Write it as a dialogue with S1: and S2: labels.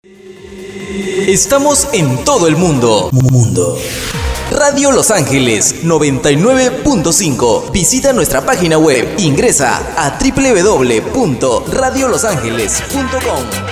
S1: Estamos en todo el mundo. Radio Los Ángeles 99.5. Visita nuestra página web. Ingresa a www.radiolosangeles.com.